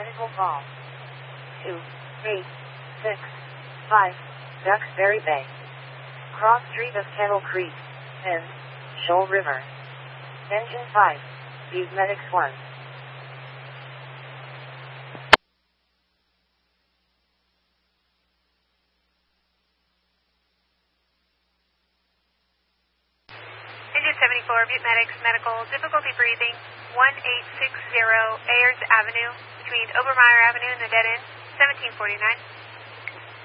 Medical call. 2865 Duxbury Bay. Cross Street of Kettle Creek and Shoal River. Engine 5. Butte Medics 1. Engine 74, Butte Medics, medical, difficulty breathing, 1860 Ayers Avenue, between Obermeyer Avenue and the dead end, 1749.